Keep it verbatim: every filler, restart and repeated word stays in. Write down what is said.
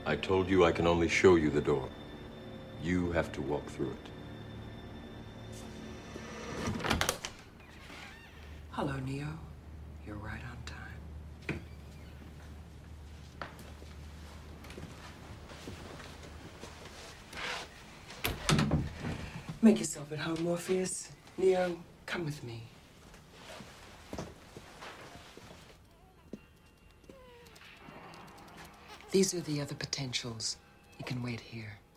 I told you I can only show you the door. You have to walk through it. Hello, Neo. You're right on time. Make yourself at home, Morpheus. Neo, come with me. These are the other potentials. You can wait here.